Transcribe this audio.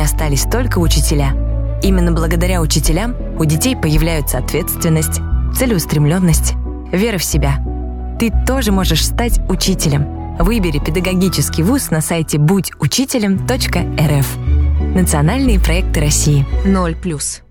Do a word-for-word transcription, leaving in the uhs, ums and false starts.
остались только учителя. Именно благодаря учителям у детей появляются ответственность, целеустремленность, вера в себя. Ты тоже можешь стать учителем. Выбери педагогический вуз на сайте будь учителем точка эр эф. Национальные проекты России. ноль плюс.